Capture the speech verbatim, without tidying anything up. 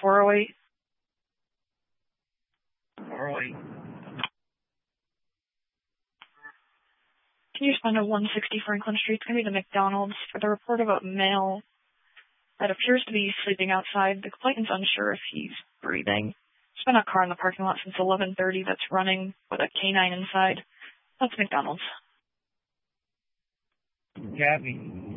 four oh eight. four oh eight. Can you respond to one sixty Franklin Street? It's going to be the McDonald's for the report of a male that appears to be sleeping outside. The complainant's unsure if he's breathing. There's been a car in the parking lot since eleven thirty that's running with a canine inside. That's McDonald's. Copy.